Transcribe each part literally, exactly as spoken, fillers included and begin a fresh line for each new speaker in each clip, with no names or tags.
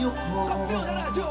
radyo ko. Kampiyon na radyo!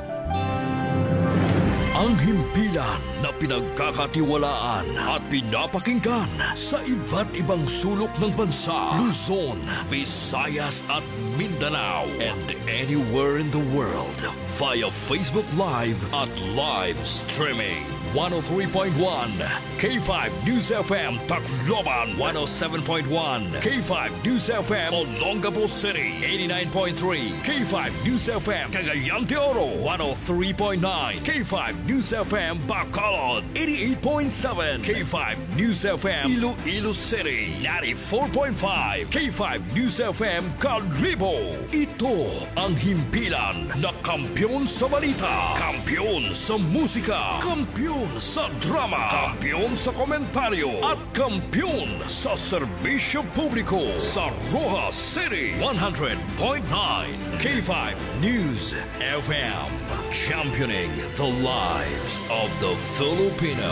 Ang himpilan na pinagkakatiwalaan at pinapakinggan sa iba't ibang sulok ng bansa, Luzon, Visayas at Mindanao, and anywhere in the world via Facebook Live at live streaming. one oh three point one K five News F M Tacloban, one oh seven point one K five News F M Olongapo City, eighty-nine point three K five News F M Cagayan de Oro, one oh three point nine K five News F M Bacolod, eighty-eight point seven K five News F M Iloilo City, ninety-four point five K five News F M Calribo. Ito ang himpilan na kampiyon sa balita, kampiyon sa musika, kampiyon sa drama, kampiyon sa komentaryo at kampiyon sa serbisyo publiko sa Rojas City, one hundred point nine K five News F M, championing the lives of the Filipino.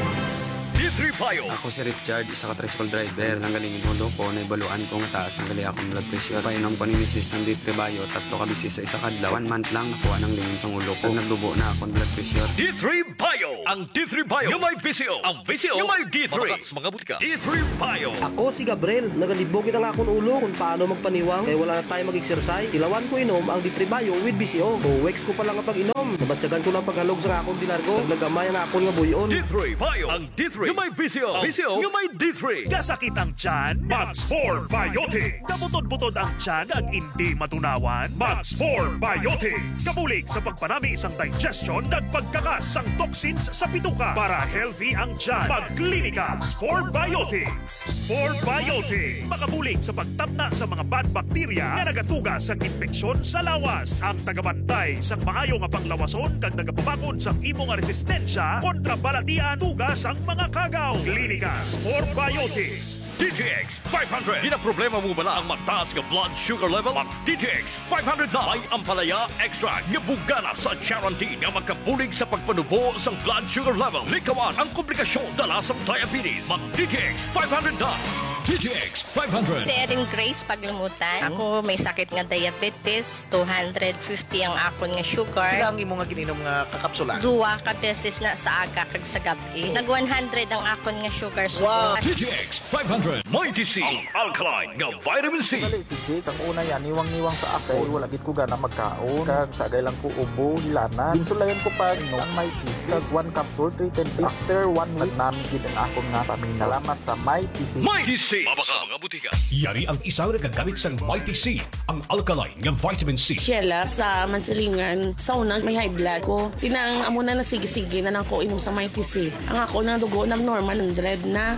D three Bio.
Ako si Richard, isa ka tricycle driver. Nang galing inulo ko, naibaluan ko nga taas ng gali akong blood pressure. Painom ko ni misis ng D three Bio, tatlo ka bisis sa isa kadlaw. One month lang nakuha ng lingin sa ulo ko. Nagdubo na akong blood pressure.
D three Bio. Ang D three Bio yung may V C O. Ang V C O yung may D three. Mga, mga butika. D three Bio.
Ako si Gabriel. Nagalibogin ang akong ulo kung paano magpaniwang. Kaya wala na tayo mag-exercise. Ilawan ko inom ang D three Bio with V C O. O weeks ko pa lang ang pag-inom. Nabatsagan ko ng paghalog sa akong dinargo. Naglagamay ang akong nga buyon.
D three Bio. Ang D three yung may V C O. V C O yung may D three.
Kasakit ang tiyan, Max four Biotics. Kabutod-butod ang tiyan at hindi matunawan, Max four Biotics. Kabulig sa pagpanami isang digestion at pagkakas ang toxins sa bituka para healthy ang tiyan. Pagklinika, Spore Biotics. Spore Biotics. Makabulig sa pagtamna sa mga bad bacteria na nagatuga sa infeksyon sa lawas. Ang tagabantay sa maayo nga panglawason kag nagapabakod sa imo nga resistensya kontra balatian tugas ang mga kagaw. Klinika Spore Biotics.
D T X five hundred. Di na problema mo bala ang mataas nga blood sugar level? Ang D T X five hundred na ay ampalaya extra nga bugana sa guarantee nga magkabulig sa pagpanubo sa blood sugar level. Likawan ang komplikasyon dala sa diabetes. Mag D T X five hundred na. D T X five hundred.
Si Erin Grace Paglumutan. Ako may sakit nga diabetes, two hundred fifty ang akon nga sugar.
Ilang imo nga gininom nga kakapsula?
Duwa ka beses na sa aga kag sa gabi. Nag one hundred ang akon nga sugar.
Wow.
D T X five hundred. Mighty C. Ang alkaline nga vitamin C.
Dali si Jake, ang una yan, niwang-niwang sa akin. Wala gid ko gana magkaon. Kag sagay lang ko ubo, lana. Insulayan ko pa no, ang Mighty C. Kag one capsule, three ten C. After one week, namin gid ang akong nga pamin. Salamat sa Mighty C.
Mighty C. Mabaka mga butika.
Yari ang isang nagagamit sa Mighty C, ang alkaline nga vitamin C.
Sheila sa Mansilingan, sa unang may high blood ko. Tinang amo na sige-sige na nang ko inom sa Mighty C. Ang ako na dugo ng normal one hundred na.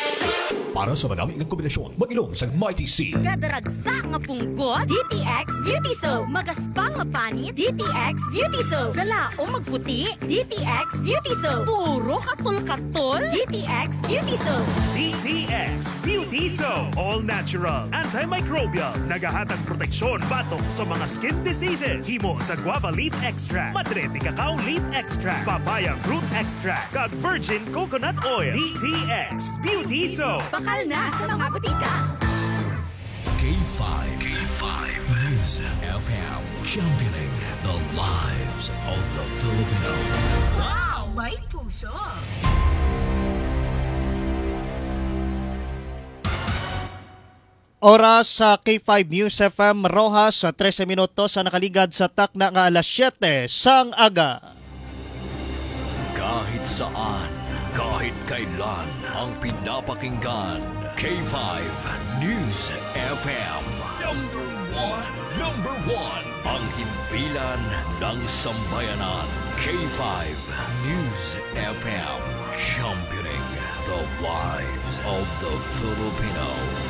Para sa madami ng kombinasyon, mag-inom sa Mighty C.
Kadaragsa nga punggot, D T X Beauty Soap. Magaspang nga panit, D T X Beauty Soap. Galaong magputi, D T X Beauty Soap. Puro katul-katul, D T X Beauty Soap.
D T X Beauty Soap. All natural, antimicrobial, nagahatag proteksyon batok sa mga skin diseases. Himo sa guava leaf extract, madre de cacao leaf extract, papaya fruit extract, kag virgin coconut oil. D T X Beauty Soap.
Bakal na sa mga butika.
K five. K five. News F M. Championing the lives of the Filipino.
Wow! May puso!
Oras sa K five News F M Rojas sa thirteen minutos sa nakaligad sa takna nga alas siyete sang aga.
Kahit saan, kahit kailan, ang pinapakinggan. K five News F M. Number one. Number one. Ang himpilan ng sambayanan. K five News F M. Championing the lives of the Filipino.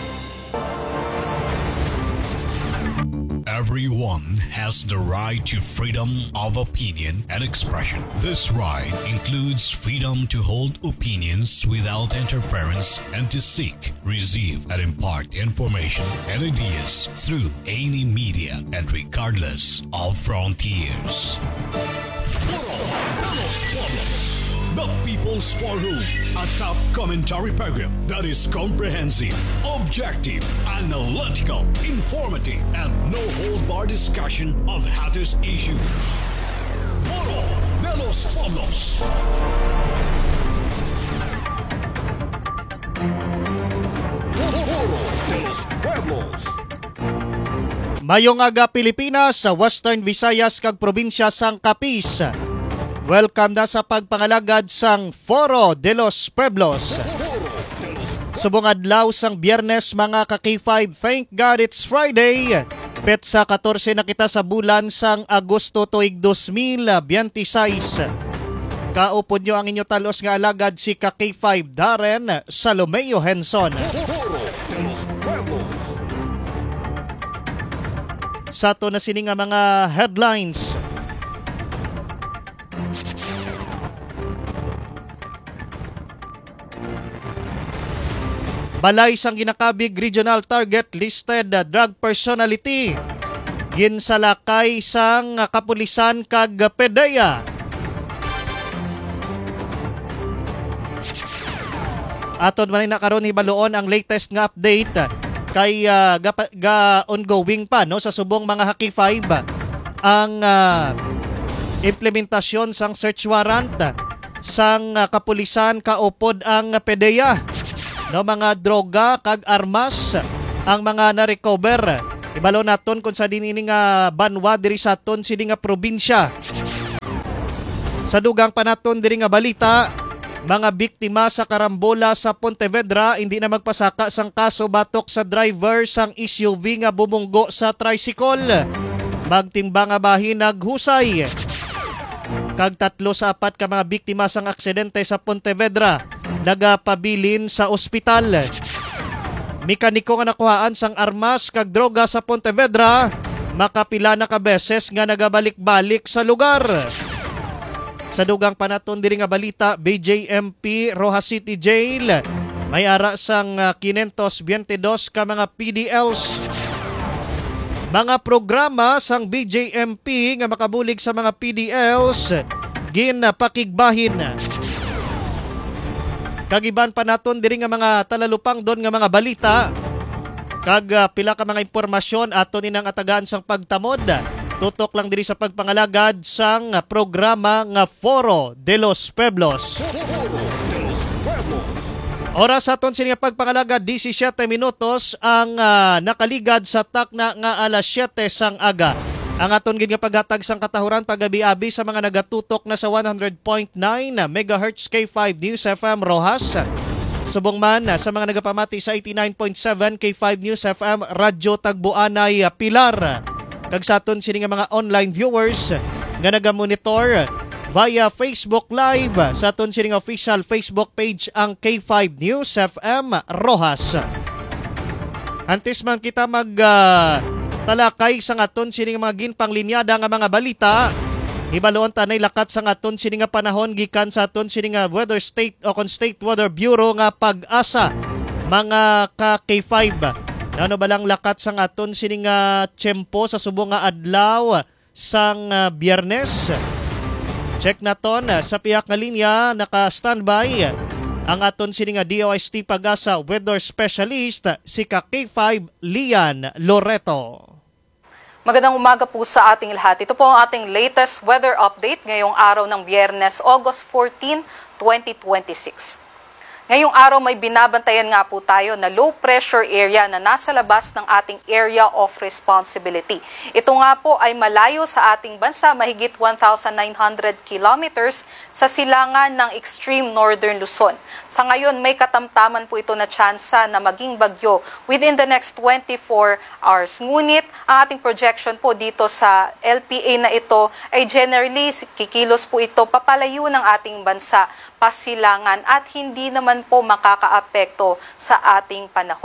Everyone has the right to freedom of opinion and expression. This right includes freedom to hold opinions without interference and to seek, receive, and impart information and ideas through any media and regardless of frontiers. The People's Forum, a top commentary program that is comprehensive, objective, analytical, informative, and no-hold-bar discussion of hottest issues. Foro de los Pueblos.
Foro de los Pueblos.
Mayong aga Pilipinas sa Western Visayas kag probinsya sang Capiz. Welcome na sa pagpangalagad sang Foro de los Pueblos. Subong adlaw sang Biyernes mga ka-K five, thank God it's Friday. Petsa fourteen na kita sa bulan sang Agosto tuig two mil twenty-six. Kaupod nyo ang inyo talos nga alagad si ka-K five Darren Salomeo Henson. Sa to na sini nga mga headlines. Balay sang ginakabig regional target listed drug personality. Ginsalakay sang kapulisan kag PDEA. Aton man na karon hibaluon ang latest nga update kay uh, ga, ga ongoing pa no sa subong mga K five ang uh, implementasyon sang search warrant sang uh, kapulisan kaupod ang PDEA no mga droga kag armas ang mga na-recover. Ibalo naton kung sa dinini nga banwa diri sa aton sini nga probinsya. Sa dugang panaton diri nga balita, mga biktima sa karambola sa Pontevedra hindi na magpasaka sang kaso batok sa driver sang S U V nga bumunggo sa tricycle. Magtimbang nga bahin naghusay. Kag tatlo sa apat ka mga biktima sang aksidente sa Pontevedra nagapabilin sa ospital. Mekaniko nga nakuhaan sang armas kag droga sa Pontevedra makapila na ka beses nga nagabalik-balik sa lugar. Sa dugang panaton diri nga balita, B J M P Rojas City Jail may ara sang five twenty-two ka mga P D Ls. Mga programa sang B J M P nga makabulig sa mga P D Ls ginapakigbahin. Kagiban panaton diri nga mga talalupang don nga mga balita kag uh, pila ka mga impormasyon aton inang atagaan sang pagtamod. Tutok lang diri sa pagpangalagad sang programa nga Foro de los Pueblos. Oras aton sini nga pagpangalagad seventeen minutos ang uh, nakaligad sa takna nga alas siete sang aga. Ang aton gid nga paghatag sang katahuran pagabi-abi sa mga nagatutok na sa one hundred point nine megahertz K five News F M Rojas. Subong man sa mga nagapamati sa eighty-nine point seven K five News F M Radyo Tagbuanay Pilar. Kag sa aton sini nga mga online viewers nga nagamonitor via Facebook Live sa aton sini nga official Facebook page ang K five News F M Rojas. Antes man kita mag uh, talakay sa aton sini nga mga ginpanglinyada nga mga balita, ibaloon tanay lakat sa aton sini nga panahon gikan sa aton sini nga weather state o kon State Weather Bureau nga pag-asa mga ka K five. Ano ba lang lakat sang aton sini nga tiyempo sa subong nga adlaw sang uh, Biyernes. Check naton uh, sa piyak nga linya naka-standby ang aton sini nga D O S T Pag-asa weather specialist si ka K five Lian Loreto.
Magandang umaga po sa ating lahat. Ito po ang ating latest weather update ngayong araw ng Biyernes, August fourteenth, twenty twenty-six. Ngayong araw may binabantayan nga po tayo na low pressure area na nasa labas ng ating area of responsibility. Ito nga po ay malayo sa ating bansa, mahigit one thousand nine hundred kilometers sa silangan ng extreme northern Luzon. Sa ngayon may katamtaman po ito na tsansa na maging bagyo within the next twenty-four hours. Ngunit ang ating projection po dito sa L P A na ito ay generally kikilos po ito papalayo ng ating bansa pasilangan at hindi naman po makakaapekto sa ating panahon.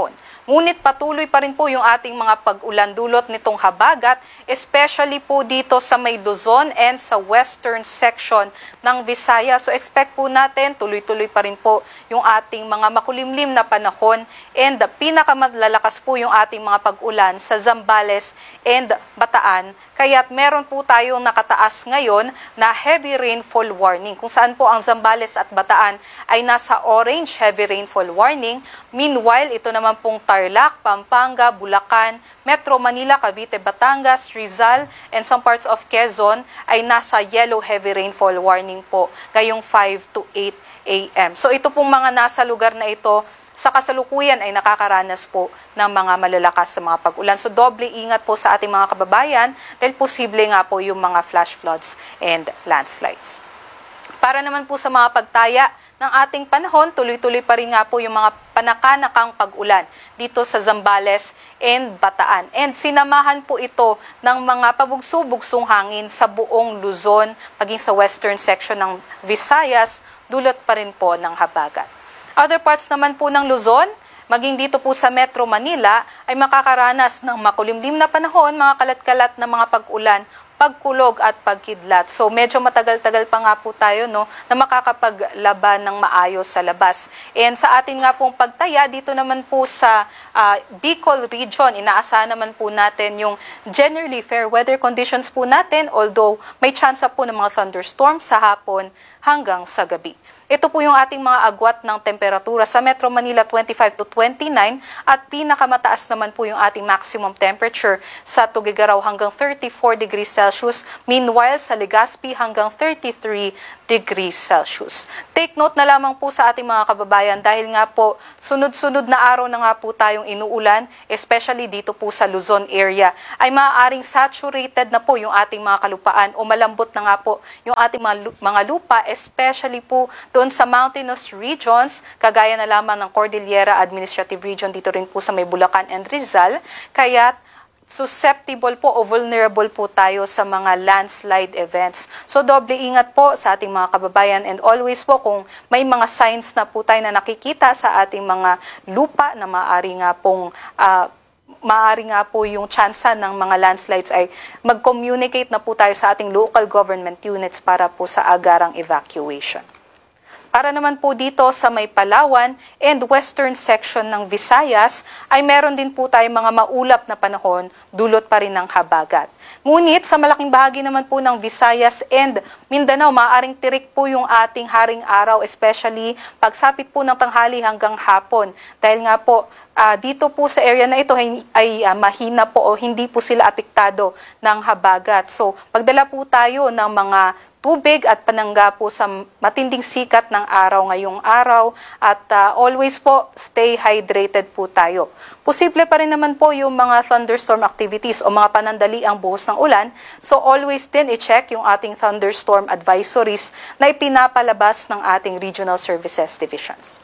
Ngunit patuloy pa rin po yung ating mga pag-ulan dulot nitong habagat, especially po dito sa may Luzon and sa western section ng Visayas. So expect po natin, tuloy-tuloy pa rin po yung ating mga makulimlim na panahon, and pinakamalalakas po yung ating mga pag-ulan sa Zambales and Bataan. Kaya't meron po tayong nakataas ngayon na heavy rainfall warning, kung saan po ang Zambales at Bataan ay nasa orange heavy rainfall warning. Meanwhile, ito naman pong Tarlac, Pampanga, Bulacan, Metro Manila, Cavite, Batangas, Rizal, and some parts of Quezon ay nasa yellow heavy rainfall warning po ngayong five to eight a m So ito pong mga nasa lugar na ito sa kasalukuyan ay nakakaranas po ng mga malalakas sa mga pag-ulan. So doble ingat po sa ating mga kababayan dahil posible nga po yung mga flash floods and landslides. Para naman po sa mga pagtaya ng ating panahon, tuloy-tuloy pa rin nga po yung mga panakanakang pag-ulan dito sa Zambales and Bataan. And sinamahan po ito ng mga pabugso-bugsong hangin sa buong Luzon, maging sa western section ng Visayas, dulot pa rin po ng habagat. Other parts naman po ng Luzon, maging dito po sa Metro Manila, ay makakaranas ng makulimlim na panahon, mga kalat-kalat na mga pag-ulan, pagkulog at pagkidlat. So medyo matagal-tagal pa nga po tayo, no, na makakapaglaban ng maayos sa labas. And sa atin nga pong pagtaya, dito naman po sa uh, Bicol region, inaasahan naman po natin yung generally fair weather conditions po natin, although may chance po ng mga thunderstorms sa hapon hanggang sa gabi. Ito po yung ating mga agwat ng temperatura sa Metro Manila, twenty-five to twenty-nine, at pinakamataas naman po yung ating maximum temperature sa Tuguegarao hanggang thirty-four degrees Celsius, meanwhile sa Legazpi hanggang thirty-three degrees Celsius. Take note na lamang po sa ating mga kababayan dahil nga po sunod-sunod na araw na nga po tayong inuulan, especially dito po sa Luzon area, ay maaaring saturated na po yung ating mga kalupaan o malambot na nga po yung ating mga, mga lupa, especially po doon sa mountainous regions, kagaya na lamang ng Cordillera Administrative Region, dito rin po sa may Bulacan and Rizal, kaya susceptible po o vulnerable po tayo sa mga landslide events. So doble ingat po sa ating mga kababayan, and always po kung may mga signs na po tayo na nakikita sa ating mga lupa na maaari nga pong uh, maaari nga po yung tsansa ng mga landslides, ay mag-communicate na po tayo sa ating local government units para po sa agarang evacuation. Para naman po dito sa may Palawan and western section ng Visayas, ay meron din po tayong mga maulap na panahon, dulot pa rin ng habagat. Ngunit sa malaking bahagi naman po ng Visayas and Mindanao, maaaring tirik po yung ating haring araw, especially pagsapit po ng tanghali hanggang hapon. Dahil nga po, uh, dito po sa area na ito ay, ay uh, mahina po o hindi po sila apektado ng habagat. So, pagdala po tayo ng mga tubig at panangga po sa matinding sikat ng araw ngayong araw, at uh, always po stay hydrated po tayo. Posible pa rin naman po yung mga thunderstorm activities o mga panandali ang buhos ng ulan, so always din i-check yung ating thunderstorm advisories na ipinapalabas ng ating regional services divisions.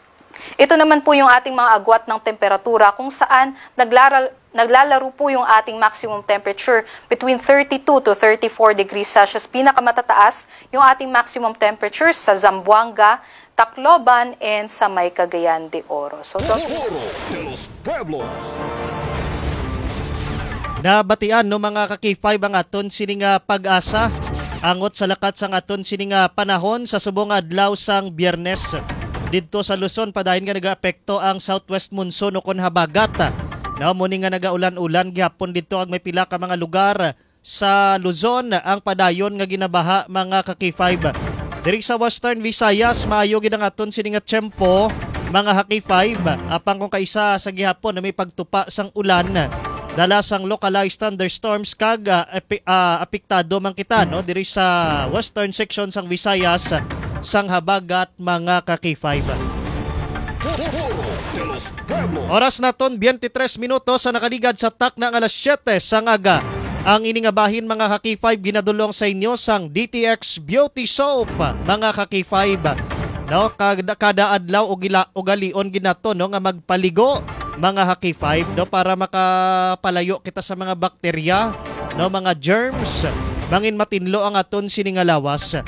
Ito naman po yung ating mga agwat ng temperatura kung saan naglaral Naglalaro po yung ating maximum temperature between thirty-two to thirty-four degrees Celsius. Pinakamatataas yung ating maximum temperature sa Zamboanga, Tacloban, and sa may Cagayan de Oro. So, to-
Nabatian no mga ka-K five ang aton sining nga pag-asa angot sa lakat sang aton sining nga panahon sa subong adlaw sang Biyernes. Didto sa Luzon padayon nga nagaapekto ang southwest monsoon o kon habagat. Now, muni nga nagaulan-ulan gihapon dito ag may pila ka mga lugar sa Luzon ang padayon nga ginabaha mga ka-K five. Diri sa Western Visayas, maayo gid ang aton sini nga tiyempo mga ka-K five. Apang kung kaisa sa gihapon na may pagtupa sang ulan, dala sang localized thunderstorms kag uh, epi, uh, apektado man kita no diri sa western section sang Visayas sang habagat mga ka-K five. Oras naton twenty-three minutos sa nakaligad sa tak ng alas siyete sa ngaga. Ang iningabahin mga ka-K five ginadulong sa inyo sang D T X Beauty Soap mga ka-K five. No, kada, kada adlaw og ugalion ginato no nga magpaligo mga ka-K five no para makapalayo kita sa mga bakterya, no mga germs, bangin matinlo ang aton siningalawas.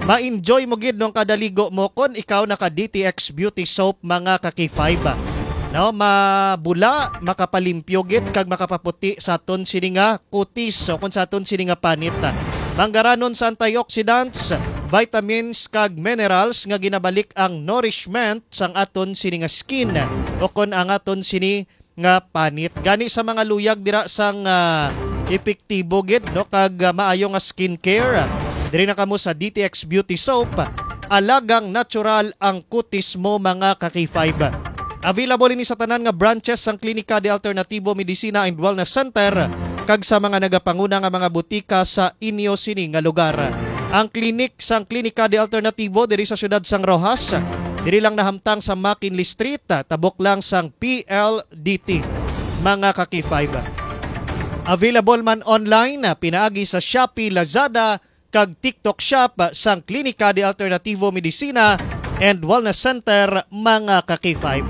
Ma-enjoy mo gid nung kadaligo mo kon ikaw naka D T X Beauty Soap mga ka-K five. no, mabula, makapalimpyo gid kag makapaputi sa aton sini nga kutis o kung sa aton sini nga panit. Manggaranon sa antioxidants, vitamins kag minerals nga ginabalik ang nourishment sang aton sini nga skin o kon ang aton sini nga panit. Gani sa mga luyag dira sang uh, epektibo gid no kag uh, maayo nga skincare. Diri na kamo sa D T X Beauty Soap. Alagang natural ang kutis mo mga ka-K five. Available ini sa tanan nga branches sang Klinika de Alternativo Medicina and Wellness Center kag sa mga nagapanguna nga mga butika sa inyo sini nga lugar. Ang klinik sang Klinika de Alternativo diri sa siyudad sang Rojas, diri lang nahamtang sa McKinley Street, tabok lang sang P L D T mga ka-K five. Available man online, pinaagi sa Shopee, Lazada kag TikTok Shop sang Klinika de Alternativo Medicina and Wellness Center mga ka-K five.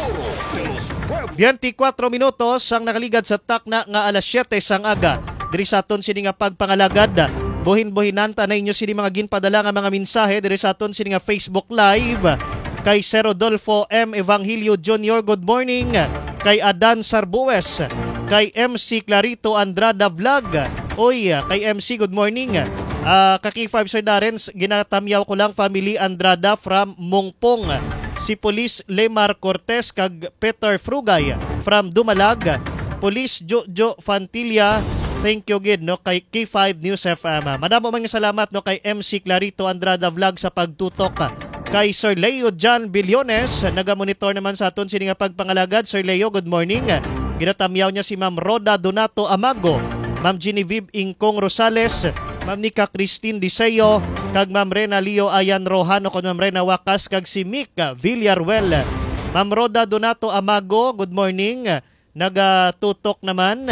twenty-four minutos ang nakaligad sa takna nga alas siyete sang aga. Diri sa aton sini nga pagpangalagad. Buhin-buhinan ta na inyo sini mga ginpadala nga mga mensahe diri sa aton sini nga Facebook Live. Kay Sir Rodolfo M. Evangelio Junior, good morning. Kay Adan Sarbues. Kay M C Clarito Andrada Vlog. Oy, kay M C good morning. Uh, Kaki five Sir Darens, ginatamyaw ko lang family Andrada from Mungpong. Si Police Lemar Cortez kag Peter Frugay from Dumalag. Police Jojo Fantilla, thank you gid no kay K five News F M. Madamo man nga salamat no kay M C Clarito Andrada Vlog sa pagtutok. Kay Sir Leo John Billones, nagamonitor naman sa aton sini nga pagpangalagad. Sir Leo, good morning. Ginatamyaw niya si Ma'am Roda Donato Amago, Ma'am Genevieve Ingkong Rosales, Ma'am Nika Christine Diseo, kag Ma'am Rena Leo Ayan Rojano, kag Ma'am Rena Wakas, kag si Mika Villarruel. Ma'am Roda Donato Amago, good morning. Nagatutok naman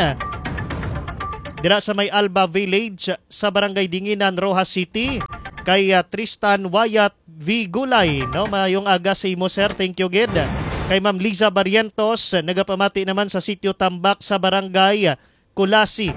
dira sa may Alba Village sa Barangay Dinginan, Rojas City. Kay uh, Tristan Wyatt V. Gulay, no? Mayong aga sa imo, sir. Thank you, gid. Kay Ma'am Liza Barrientos, nagapamati naman sa Sitio Tambak sa Barangay Kulasi,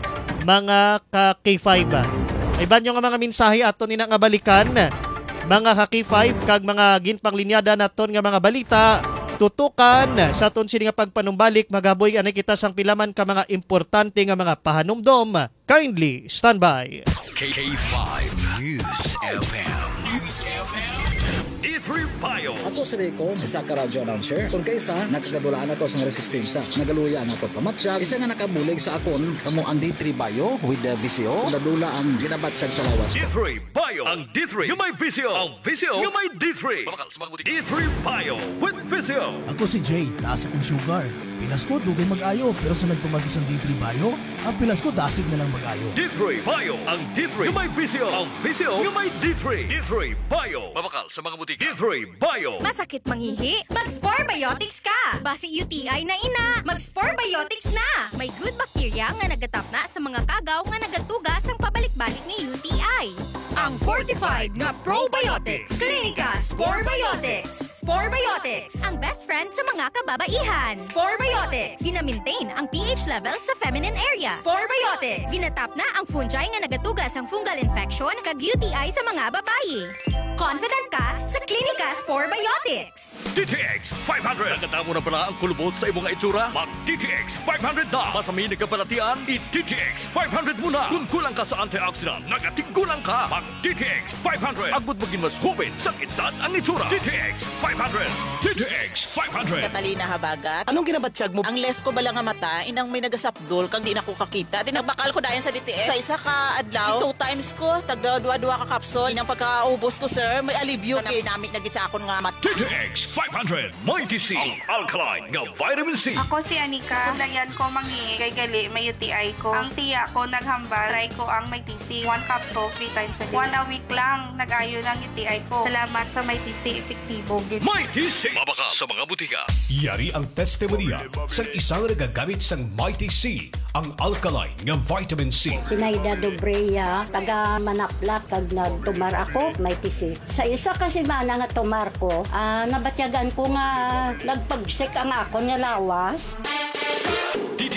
mga ka-K five. Iban yung mga mensahe aton nina nga balikan, mga ka-K five, kag mga ginpanglinyada naton nga mga balita, tutukan sa aton sini nga pagpanumbalik, magaboy anay kita sang pilaman ka mga importante nga mga pahanumdom. Kindly stand by.
K five News F M. News F M.
D three Bio.
Ato si Rico, isa ka radio announcer. Kung kaysa, nakagadulaan na to sa resistensya. Nagaluya na to kamatsyag. Isa nga nakabulig sa akon, kamo ang D three Bio with the V C O. Dula-dula ang ginabatsyag sa lawas.
D three Bio. Ang D three, yung may V C O. Ang V C O, yung may D three. D three Bio with V C O.
Ako si Jay, taas akong sugar. Pilas ko, dugay mag-ayo. Pero sa nagtumagis ang D three Bio, ang pilas ko, dasig na lang mag-ayo.
D three Bio. Ang D three, yung may V C O. Ang V C O, yung may D three. D three Bio. Mabakal sa mga butika. D three Bio.
Masakit mangihi? Mag-Spore Biotics ka! Basi U T I na ina, mag-Spore Biotics na! May good bacteria nga nagatap na sa mga kagaw nga nagatugas ang pabalik-balik ni U T I. Ang fortified nga probiotics. Klinika Spore Biotics. Spore Biotics, ang best friend sa mga kababaihan. Spore Biotics, gina-maintain ang pH level sa feminine area. Spore Biotics, ginatap na ang fungi nga nagatugas ang fungal infection kag U T I sa mga babae. Confident ka sa Klinika Spore Biotics.
D T X five hundred. Naganda mo na pala ang kulubot sa imong itsura? Mag-D T X five hundred na. Masami nagkabalatian, i-D T X five hundred muna. Kung kulang ka sa antioxidant, nagatiggulang ka. Mag-D T X five hundred. Agbot maging mas hubin sa edad ang itsura. D T X five hundred. D T X five hundred.
Katalina Habagat. Anong ginabatsyag mo? Ang left ko bala nga mata, inang may nagasapdol kang di na ko kakita. Tinagbakal ko dayan sa D T X. Sa isa ka adlaw, two times ko, tagdua-dua ka kapsol. Inang pagkaubos ko, sir, may alibyo. Kanami nagit sa akon nga mata.
D T X five hundred. Mighty C. Ang alkaline nga vitamin C.
Ako si Anika. Layan ko mangi kay gali may U T I ko. Ang tiya ko naghambal. Try ko ang Mighty C. One capsule, three times a day. One a week lang. Nag-ayo ng U T I ko. Salamat sa Mighty C. Epektibo.
Mighty C. Mabaka sa mga butika.
Yari ang testimonya sa isang nagagamit sang Mighty C, ang alkaline nga vitamin C.
Sinaida Dobreya, taga Manaplak, kag nagtumar ako, Mighty C. Sa isa kasi mana nga tumar ko, uh, nabatyagan ko nga nagpagsik ang ako nga lawas.
D T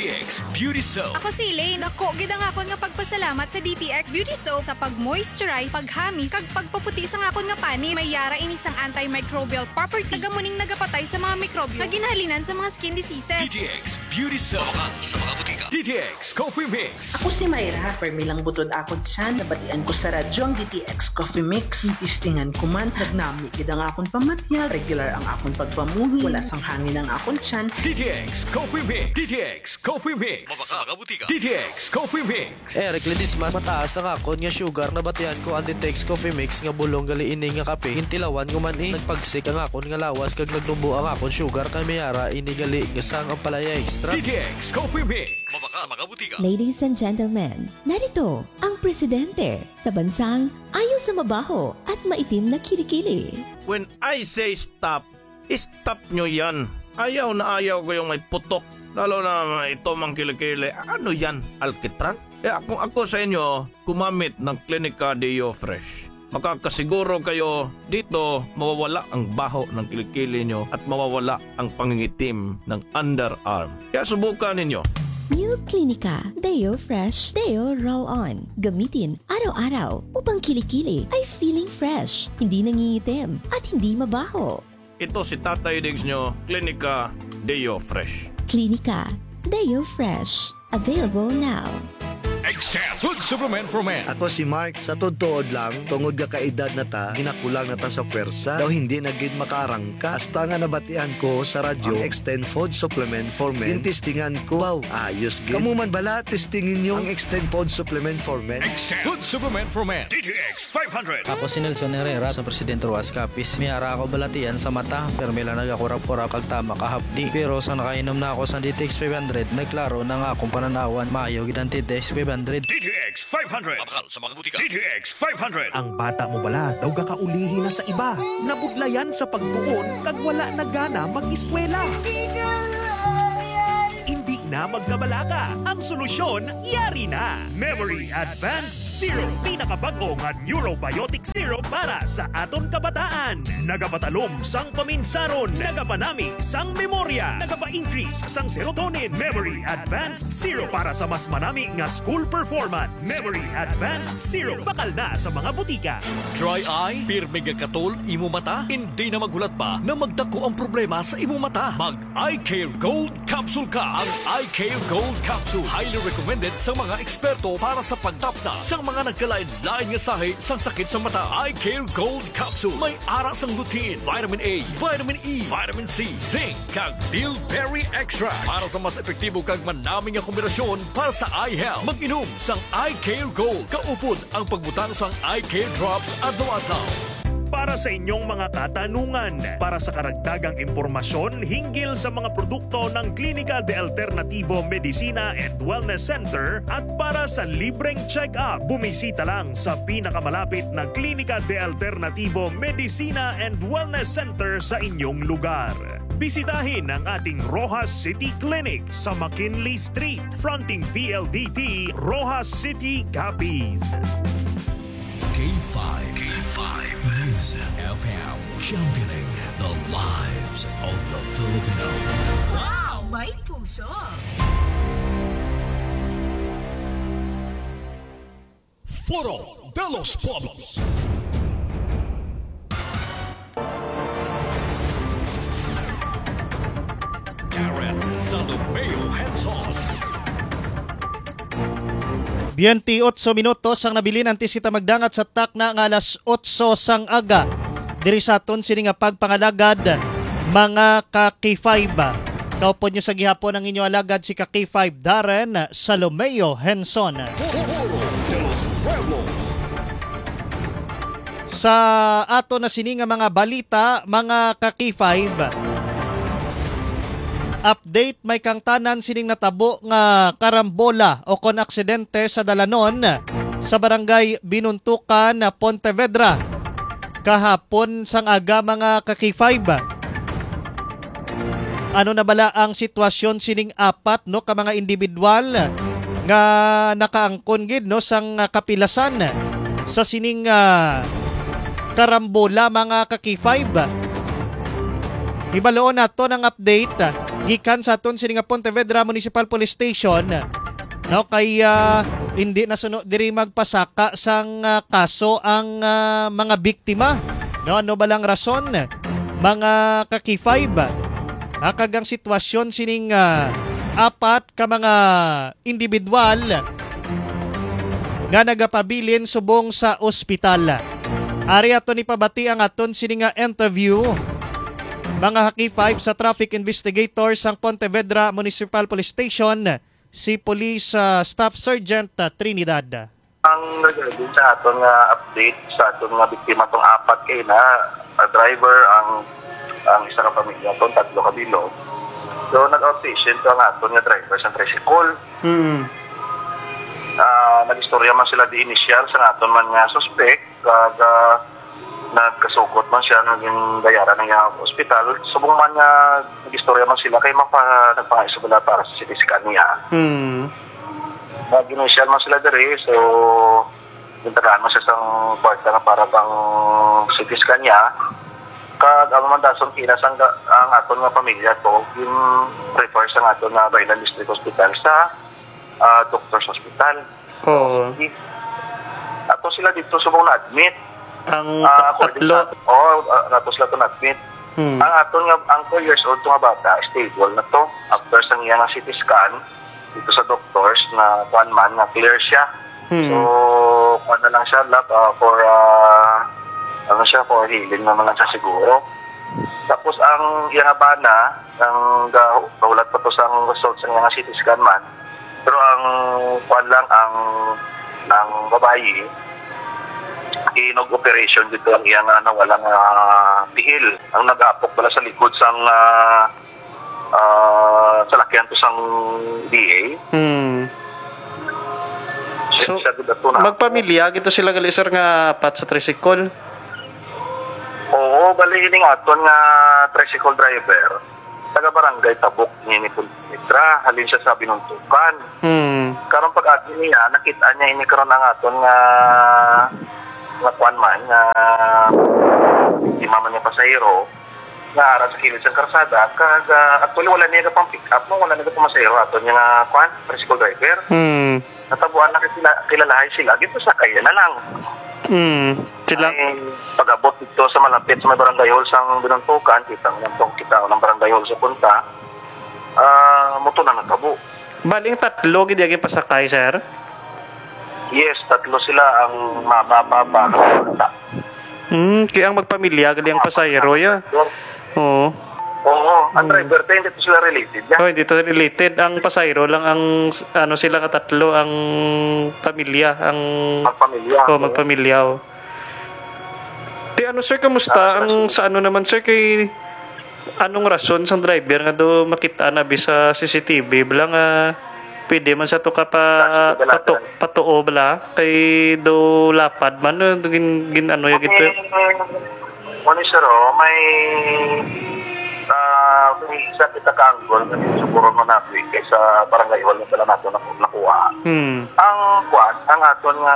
T X Beauty Soap.
Ako si Elaine. Ako, gid ang akon nga pagpasalamat sa D T X Beauty Soap sa pag-moisturize, paghamis, kag pagpaputi sa akon nga pani. May yara inis ang antimicrobial property. Nagamuning nagapatay sa mga mikrobyo kag ginahalinan sa mga skin diseases.
D T X Beauty Soap. Sa mga butika. D T X Coffee Mix.
Ako si Mayra. Permilang butod ako siya. Nabatian ko sa radyo ang D T X Coffee Mix. Tistingan ko man. Nagnami gid ang akon pamatyal. Regular ang akon pagpamuhi. Wala sang hangin ang akon tiyan.
D T X Coffee Mix. D T X Coffee Mix. Sa mga butika. D T X Coffee Mix.
Eric Ledismas, mataas ang akon nga sugar. Nabatian ko ang D T X Coffee Mix nga bulong gali ini nga kape. Hintilawan ko man eh. Nagpagsik ang akon nga lawas kag nagnubo ang akon sugar kay mayara ini gali nga sang ang palaya extra.
D T X Coffee Mix. Sa mga butika.
Ladies and gentlemen, narito ang presidente sa bansang ayaw sa mabaho at maitim na kilikili.
When I say stop, stop nyo yan. Ayaw na ayaw ko yung may putok. Lalo na ito mang kilikili. Ano yan? Alkitran? Eh, kung ako sa inyo, kumamit ng Clinica Deo Fresh. Makakasiguro kayo dito mawawala ang baho ng kilikili nyo at mawawala ang pangingitim ng underarm. Kaya subukan ninyo.
New Clinica Deo Fresh Deo Roll On. Gamitin araw-araw upang kilikili ay feeling fresh, hindi nangingitim at hindi mabaho.
Ito si Tatay Diggs nyo, Clinica Deo Fresh.
Clinica Deo Fresh. Available now.
Extend Food Supplement for Men.
Ako si Mark. Sa tuod lang, tungod ka kaedad na ta, ginakulang na ta sa pwersa, daw hindi naging makaarangka. Hasta nga nabatian ko sa radyo, ang Extend Food Supplement for Men. Tintistingan ko, wow, ayos gid. Kamu man bala, testingin nyo ang Extend Food Supplement for Men.
Extend Food Supplement for Men. D T X five hundred.
Ako si Nelson Herrera sa Presidente Ruas Capiz. Miyara ako balatian sa mata, pero mila nagakurap-kurap kag tama kahapdi. Pero sa nakainom na ako sa D T X five hundred, nagklaro na nga akong pananawan, maayo gid ang D T X five hundred.
D T X five hundred. Sa mga butika. D T X five hundred.
Ang bata mo bala daw gakaulihi na sa iba. Nabudlayan sa pagtuon kag wala na gana mag-eskwela. Hindi na magkabalaka. Ang solusyon, yari na. Memory Advanced Zero. Pinakabago nga Neurobiotic Zero para sa aton kabataan. Nagapatalom sang paminsaron. Nagapanami sang memorya. Nagapa-increase sang serotonin. Memory Advanced Zero para sa mas manami nga school performance. Memory Advanced Zero. Bakal na sa mga butika.
Dry eye, pirmi katol, imo mata, hindi na maghulat pa na magdako ang problema sa imo mata. Mag Eye Care Gold Capsule ka. Ang Eye Care Gold Capsule highly recommended sa mga eksperto para sa pagtapna sa mga nagkalain-lain nga sahi sa sakit sa mata. Eye Care Gold Capsule may ara sang lutein, vitamin A, vitamin E, vitamin C, zinc, kag bilberry extra para sa mas epektibo kag manaming nga kombinasyon para sa eye health. Mag-inom sang Eye Care Gold. Kaupod ang pagbutang sang Eye Care Drops adlaw-adlaw.
Para sa inyong mga katanungan, para sa karagdagang impormasyon hinggil sa mga produkto ng Clínica de Alternativo Medicina and Wellness Center at para sa libreng check-up, bumisita lang sa pinakamalapit na Clínica de Alternativo Medicina and Wellness Center sa inyong lugar. Bisitahin ang ating Rojas City Clinic sa McKinley Street, fronting P L D T, Rojas City, Capiz.
K five. K five. News F M. Championing the lives of the Filipino.
Wow! May puso!
Foro de los Pueblos. Darren Salomeo Henson.
twenty-eight minutos ang nabilin antisita magdangat sa takna nga alas eight sang aga. Diri sa aton sini nga pagpangalagad mga ka K five. Kaupod nyo sa gihapon ang inyo alagad si ka K five Darren Salomeo Henson. Sa ato na sini nga mga balita, mga ka K five. Update, may kang tanan sining natabo nga karambola o kon aksidente sa dalanon sa barangay Binuntukan, Pontevedra. Kahapon sang aga mga ka K five. Ano na bala ang sitwasyon sining apat no ka mga individual nga nakaangkon gid no sang kapilasan sa sining uh, karambola mga ka K five. Ibaloon nato ng update uh, gikan sa aton sini nga Pontevedra Municipal Police Station. No, kay uh, hindi na suno diri magpasaka sang uh, kaso ang uh, mga biktima. No, ano ba lang rason? Mga kaki five. Uh, kagang sitwasyon sining uh, apat ka mga individual nga nagapabilin subong sa ospital. Ari ato ni pabati ang aton sini nga interview. Mga Haki five sa traffic investigator sang Pontevedra Municipal Police Station, si Police uh, Staff Sergeant uh, Trinidad.
Ang nagagawin sa aton nga update sa aton nga biktima tong apat kay na uh, driver ang ang isa ka pamilya tong tatlo ka bilog. So nag-outpatient ang aton nga driver sa tricycle.
Hmm.
Uh, nag-istorya man sila di initial sa aton man nga suspect kag uh, nagkasukot man siya naging dayaran ng hospital. Subong man nga nag-istorya man sila kay mapa nagpangaisubala para sa C T scan niya.
Hmm.
Nag-initial man sila diri, so intagaan man siya sa kwarta nga para pang C T scan niya. Kag ang mandason kinas ang, ang aton nga pamilya to, yung refer sa aton nga Bailan District Hospital sa uh, Doctors Hospital.
Oo. Oh.
Ato sila dito subong na-admit.
Ang
uh,
tatlo?
Oo, uh, nato sila to na-admit.
Hmm.
Ang aton nga, ang four years old to nga bata, stable na to. After sa nga C T scan, dito sa doctors na one man, na clear siya.
Hmm.
So, kuha na lang siya lab uh, for, uh, ano siya, for healing naman lang siya siguro. Tapos ang iyang bana, ang gahulat pa to sa result sa nga C T scan man. Pero ang kuha lang, ang, ang babae, inog operation dito ang iyang uh, nawalang uh, tihil. Ang nag-apok pala sa likod sang uh, uh, salakyan to sang D A.
Hmm.
So,
magpamilya, gito sila gali sir nga apat sa tricycle?
Oo, bali hining aton nga tricycle driver. Taga-barangay Tabuk ni ni Pulitra, halin siya sa binuntukan.
Hmm.
Karon pag-ati niya, nakita niya ini karon ang aton nga nga kuan man nga di mama niya pasahero nga ara sa kilid sa karsada kag uh, actually wala niya pang pick up mo wala niya pang pasahero ato niya nga kuan tricycle driver.
Hmm.
Natabuan na sila kilalahay sila dito sa kaya na lang.
Hmm. Sila
ay, pag-abot dito sa malapit sa may barangay hall sang binuntukan kita ng tong kita ng barangay hall sa punta ah uh, moto na natabo.
Baling tatlo gid gyud pasakay sir.
Yes, tatlo sila ang mababa.
Hmm, kaya ang magpamilya gali ang pasahero ya. Oo.
Oo, ang driver tayo, hindi sila related.
Oh, hindi to related. Ang pasahero lang ang ano sila katatlo ang pamilya, ang
magpamilya.
Oh, magpamilya. Oh. Di ano sir, kamusta ang sa ano naman sir kay anong rason sa driver nga do makita na bisa C C T V bala nga pwede man sa to ka pa pato, patuo bala kay do lapad man do gin, gin ano ya gito.
Mani sir, oh, may uh, may isa kita ka-angle na siguro mo na kaysa barangay hall na pala nato nakuha.
Hmm.
Ang kuan, ang aton nga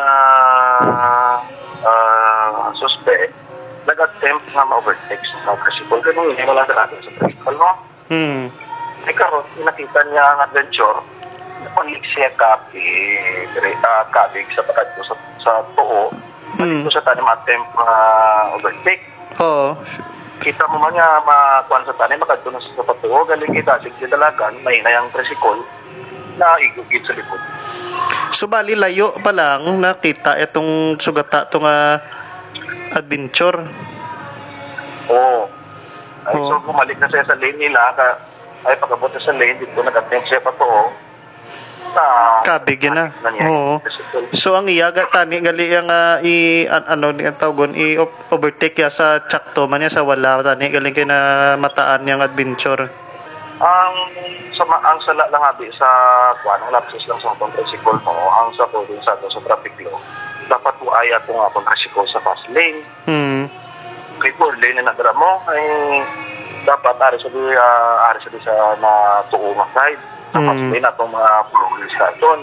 uh, suspect nag-attempt nga ma-overtake sa tricycle. Ganun yun, wala sa natin sa tricycle, no?
Hmm.
Ay karon, nakita niya ang adventure panglik siya kabig, uh, kabig sa pagkat sa, sa tuo.
Hmm.
Dito sa tanim attempt uh, overtake.
Oo.
Kita mo man nga makuan sa tanim, makadto na sa patuo, galing kita, sige dalagan, may na yung tricycle na igugid sa likod.
So bali layo pa lang nakita itong sugata itong uh, adventure.
Oo. Ay, oh. So bumalik na siya sa lane nila, ka, ay pagabot na sa lane, dito nag-attempt siya patuo.
Kabig na. Oo. So ang iyaga tani gali ang uh, i an, ano ni tawgon i overtake ya sa tsakto man ya sa wala tani galing kay na mataan yang adventure.
Ang sama ang sala lang abi sa kuan ang lapses lang sa atong tricycle mo ang sa pwedeng sa sa traffic law. Dapat po aya tong atong tricycle sa fast lane.
Hmm.
Kay four lane na dara mo ay dapat ari sa di uh, ari sa di sa na tuo nga side. Tapos
Hmm.
may natong mga progress natin.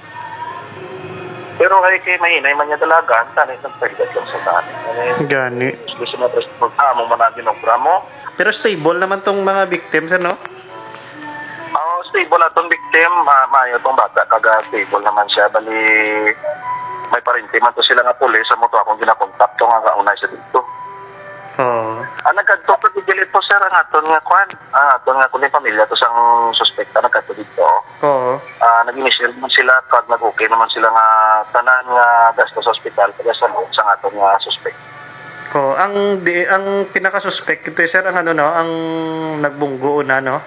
Pero ay kay mahinay man niya dalagan, tanay ng pagdat lang sa tanay.
Gani.
Gusto mo presyo mo, mo managin ng programo,
Pero stable naman tong mga victims, no?
Oh, stable atong victim, uh, maayo tong bata, kaga stable naman siya. Bali, may parinti man to sila nga pulis, sa mo to akong ginakontak to nga kaunay sa dito.
Oo.
Ah, nagkadto pa digilit po sir, ang aton nga kwan. Ah, aton nga kunin pamilya to sang suspekta nagkadto dito.
Oo.
Ah, nag-initial man sila kag nag-okay naman sila nga tanan nga gasto sa ospital kaya sa loob sang aton nga suspect.
Oo. Ang, di, ang pinaka-suspect ito, sir, ang ano, no? Ang nagbunggo na, no?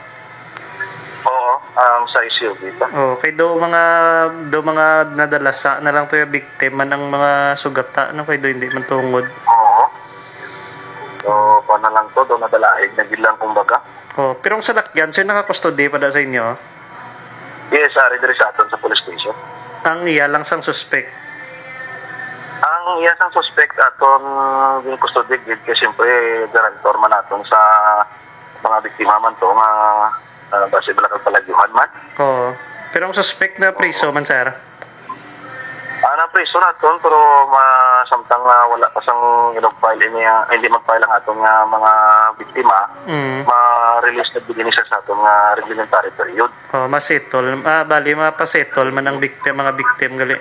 Oo, ang sa S U V ito.
Oh, kay do mga do mga nadalasa na lang to yung biktima ng mga sugata no kay do hindi man tungod.
Oo. So, pa na lang to, do nadalaig na gilang kumbaga.
Oh, pero ang salakyan sir naka-custody pa da sa inyo.
Yes, ari diri sa aton sa police station.
Ang iya lang sang suspect.
Ang iya sang suspect aton yung custody gid kay siyempre guarantor man aton sa mga biktima man to nga uh, base bala kag palagyuhan man.
Oo. Pero ang suspect na priso man sir.
Ana priso naton pero ma samtang uh, wala pa sang inog-file niya, hindi mag-file ang aton nga mga biktima.
Mm.
Ma-release na bigyan siya sa aton nga reglementary period.
Oh, masettle. Ah, bali mapasettle man ang biktima mga victim gali.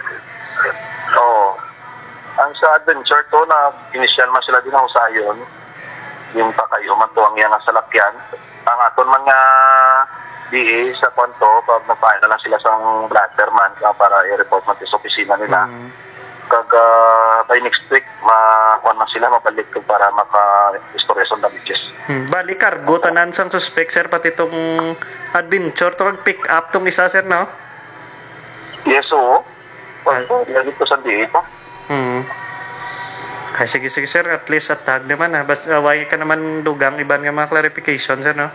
Oo. Ang sa adventure to na initial man sila din ang usayon. Yung pakayo man to ang iyang salakyan. Ang aton man nga D A sa kwanto, pag nagpahin na lang sila sa blatter man para i-report man sa opisina nila. Mm. Kag uh, by next week, makuha man sila, mabalik para maka-istorya sa damages.
Hmm. Bali, cargo, tanan sang suspect, sir, pati itong adventure, to kag-pick up tong isa, sir, no?
Yes, oo. Kwanto, uh, dito sa D A ito.
Hmm. Ay, sige, sige, sir, at least at tag naman, ha? Basta, away ka naman dugang, iban nga mga clarification, sir, no?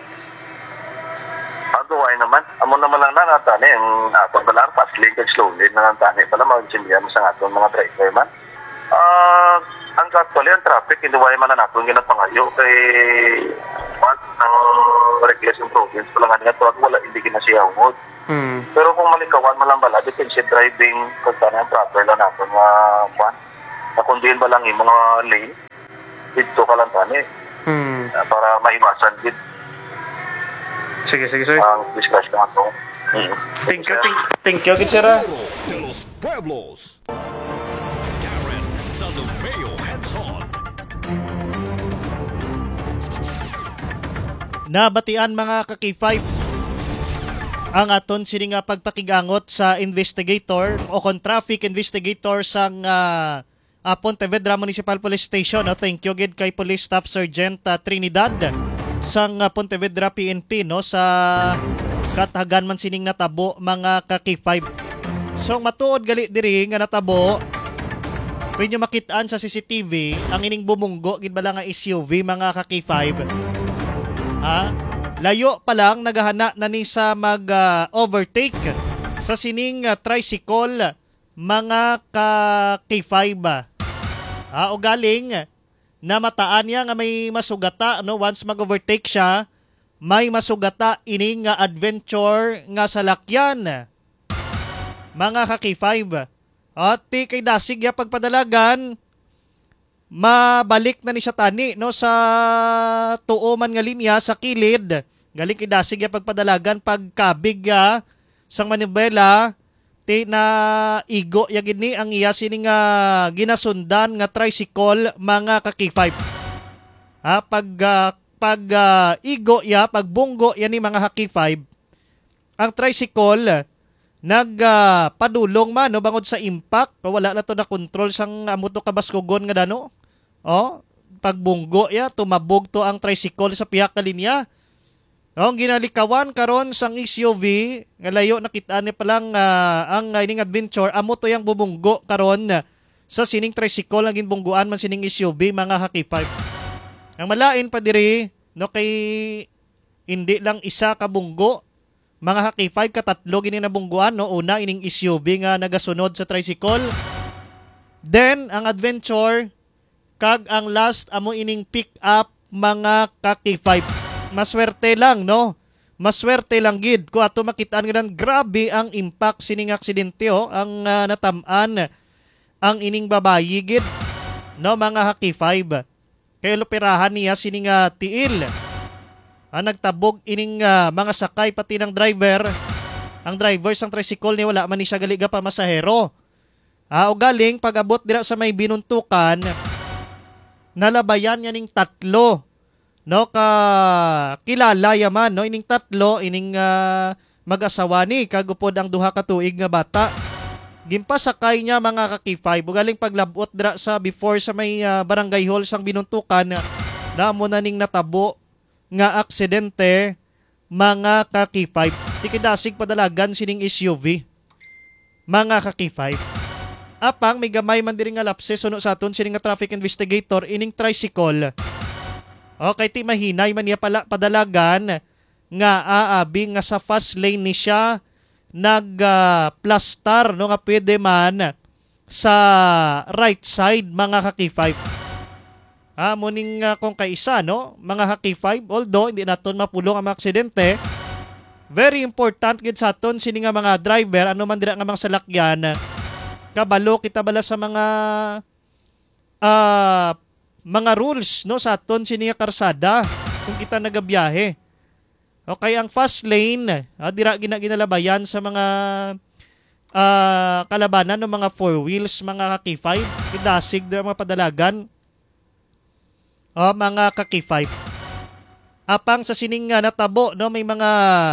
Aduay naman. Amo naman lang na natani ang aton balang fast lane kag slow lane na natani pala mag-intindihan mo sa aton mga driver man. Ah, uh, ang actually ang traffic hindi way man na naton ginapangayo kay part ng reckless imprudence pala nga nga wala hindi gina siya ungod.
Hmm.
Pero kung malikawan man lang bala defensive driving kung tanang proper lang naton nga kwan. Na kundin ba lang yung mga lane dito ka lang tani.
Hmm.
Uh, para maiwasan din.
Sige, sige, sir.
Ang discuss na ito.
Thank you, thank, thank you, good, sir.
De los Pueblos. Darren Salomeo Henson.
Nabatian mga ka-K five ang aton sini nga pagpakigangot sa investigator o kon traffic investigator sang uh, uh, Pontevedra Municipal Police Station. No? Thank you gid kay Police Staff Sergeant uh, Trinidad sang uh, Pontevedra P N P no sa katagan man sining natabo mga ka-K five. So matuod gali diri nga natabo kung nyo makitaan sa C C T V ang ining bumunggo gid bala nga S U V mga ka-K five. Ha? Layo pa lang naghahana na ni sa mag-overtake uh, sa sining uh, tricycle mga ka-K five. Ha? O galing na mataan niya nga may masugata no once mag-overtake siya may masugata ining nga adventure nga salakyan mga ka-K five at ti kay dasig ya pagpadalagan mabalik na ni siya tani no sa tuo man nga linya sa kilid galing kay dasig ya pagpadalagan pagkabig ya sang manibela ti na igo ya gini ang iya sini nga ginasundan nga tricycle mga ka-K five. Ha pag uh, pag uh, igo ya pagbunggo ya ni mga ka-K five ang tricycle nag uh, padulong man no bangod sa impact wala na to na control sang amo to kabaskugon nga dano. Oh, pagbunggo ya tumabog to ang tricycle sa pihak ka linya. Ang ginalikawan karon sang S U V nga layo nakita ni palang uh, ang uh, ining adventure amo to yang bubunggo karon uh, sa sining tricycle nga ginbungguan man sining S U V mga ka-K five. Ang malain pa diri no kay hindi lang isa ka bunggo mga ka-K five katatlo gini nabungguan no una ining S U V nga nagasunod sa tricycle. Then ang adventure kag ang last amo ining pick up mga ka-K five. Maswerte lang no. Maswerte lang gid ko ato makitaan nga grabe ang impact sining aksidente oh ang uh, natam-an ang ining babayi gid no mga ka-K five. Kay lupirahan niya sining uh, tiil Ah, nagtabog ining ah, mga sakay pati ng driver. Ang driver sang tricycle ni wala man ni siya galiga pa masahero. Ah, o galing pag-abot dira sa may binuntukan, nalabayan niya ning tatlo. No, ka kilala yaman, no, ining tatlo ining ah, mag-asawa ni kagupod ang duha ka tuig nga bata. Gimpasakay niya mga kakifay. Bugaling paglabot dra sa before sa may uh, barangay hall sang binuntukan na mo na ning natabo nga aksidente mga kakifay. Tikidasig padalagan sining S U V. Mga kakifay. Apang may gamay man diri nga lapses suno sa aton sining nga traffic investigator ining tricycle. Okay, ti mahinay man niya pala padalagan nga aabi nga sa fast lane ni siya nag-plastar uh, no nga pwede man sa right side mga kaki-five. Ah, muning uh, kung kaisa no, mga kaki-five, although hindi naton mapulong ang mga aksidente, very important gid sa aton sini nga mga driver ano man dira nga mga salakyan kabalo kita bala sa mga uh, mga rules no sa aton sini nga karsada kung kita nagabiyahe. Okay, ang fast lane, ah, dira gina ginalabayan sa mga uh, kalabanan ng mga four wheels, mga kaki-five, kidasig dira mga padalagan. O, mga kaki-five. Apang sa sining nga natabo, no, may mga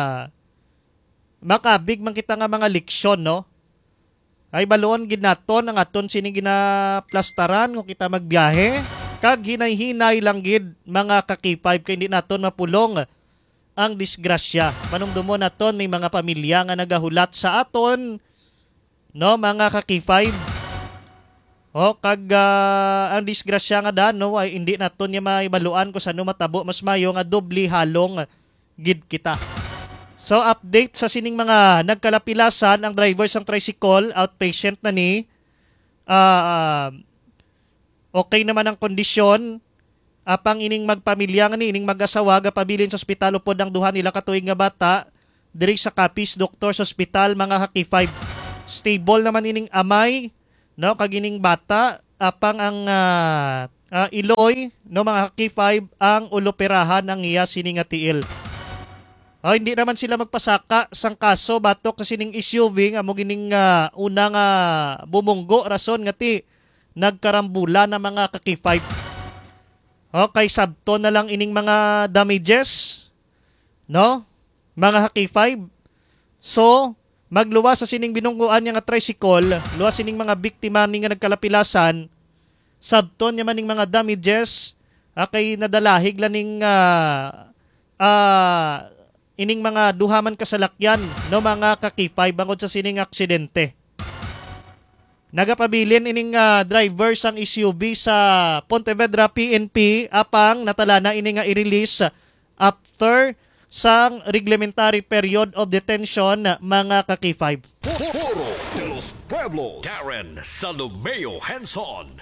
makabig man kita nga mga leksyon, no. Ay baloon ginaton ang aton sining ginaplastaran kung kita magbiyahe. Kag hinay-hinay lang gid mga kaki-five kay hindi naton mapulong ang disgrasya. Panumdumo naton may mga pamilya nga nagahulat sa aton, no, mga kaki-five. O kag uh, ang disgrasya nga dan no ay hindi naton niya maibaluan kung sano matabo mas mayo nga doble halong gid kita. So update sa sining mga nagkalapilasan ang driver sang tricycle outpatient na ni uh, uh, okay naman ang kondisyon. Apang ining magpamilya nga ni ining mag-asawa gapabilin sa ospital upod ang duha nila katuig nga bata diri sa Capiz Doctor sa ospital mga kaki-five. Stable naman ining amay no kag ining bata apang ang uh, uh, iloy no mga kaki-five ang uloperahan ang iya sining nga tiil. Oh, hindi naman sila magpasaka sang kaso batok sa sining S U V nga mo gining uh, una nga bumunggo rason nga ti nagkarambula na mga kaki-five. Okay, sabto na lang ining mga damages, no? Mga kaki-five. So, magluwas sa sining binungguan niya nga tricycle, luwas sining mga biktima ni nga nagkalapilasan, sabto niya maning mga damages, okay, nadalahig laning uh, uh, ining mga duhaman kasalakyan, no, mga kaki-five bangod sa sining aksidente. Nagapabilin ining uh, driver sang S U V sa Pontevedra P N P apang natalana ining nga i-release after sang reglementary period of detention mga kaki-five.
Foro de los Pueblos, Karen Salomeo Hanson.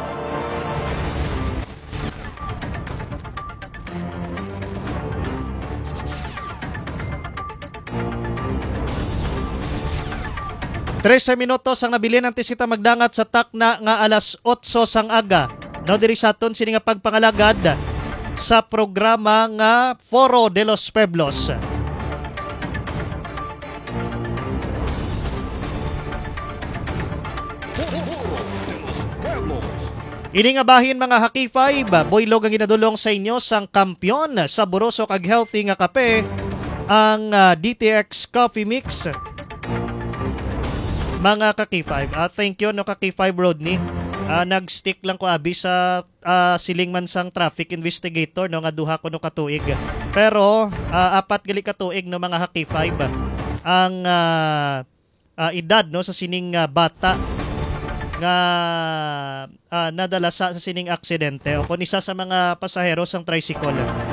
trese minutos ang nabilin antes kita magdangat sa takna nga alas otso sang aga. No diri sa aton sini nga pagpangalagad sa programa nga Foro de los Pueblos. Ini nga bahin mga haki-five, boylog ang ginadulong sa inyo sang kampyon sa burosok ag healthy nga kape, ang uh, D T X Coffee Mix. Mga kaki-five, uh, thank you no kaki-five Rodney. Uh, nag-stick lang ko abi sa uh, siling man sang traffic investigator no nga duha ko no katuig. Pero uh, apat gali katuig no mga kaki-five ang uh, uh, edad no sa sining uh, bata nga uh, nadala sa, sa sining aksidente o kun isa sa mga pasahero sang tricycle.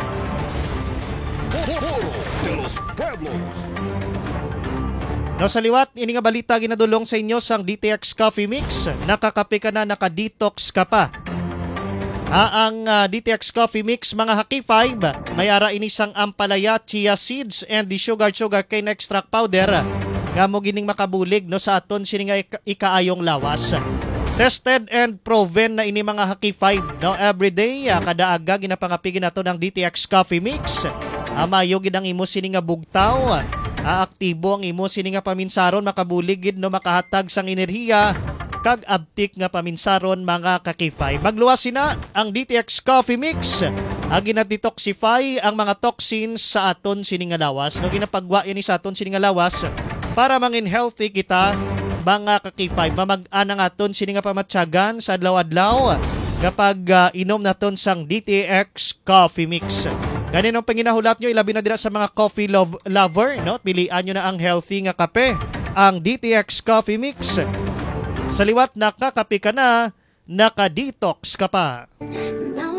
No, sa liwat, ini nga balita ginadulong sa inyo sang D T X Coffee Mix. Nakakape ka na, nakadetox ka pa. Ah, ang uh, D T X Coffee Mix, mga haki-five, may ara ini sang ampalaya, chia seeds, and the sugar sugar cane extract powder. Nga mo gining makabulig no, sa aton sini nga ika- ikaayong lawas. Tested and proven na ini mga haki-five. No, everyday, uh, kada aga ginapangapigin nato ng D T X Coffee Mix. Amayo gid ang imo sini nga bugtaw. Aaktibo ang imo sini nga paminsaron makabulig gid no makahatag sang enerhiya kag abtik nga paminsaron mga kakify. Magluwas sina ang D T X Coffee Mix. Agi na detoxify ang mga toxins sa aton sini nga lawas. No ginapagwa ini sa aton sini nga lawas para mangin healthy kita mga kakify. Mamag-ana nga aton sini nga pamatyagan sa adlaw-adlaw kapag uh, inom naton sang D T X Coffee Mix. Ganin ang panginahulat nyo, ilabi na dira sa mga coffee love, lover, no? Pilian nyo na ang healthy nga kape, ang D T X Coffee Mix. Sa liwat nakakape ka na, naka-detox ka pa.
No